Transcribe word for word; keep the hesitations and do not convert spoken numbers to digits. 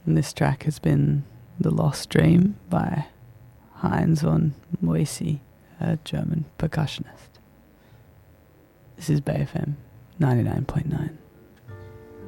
And this track has been The Lost Dream by Heinz von Moisi, a German percussionist. This is Bay F M ninety-nine point nine.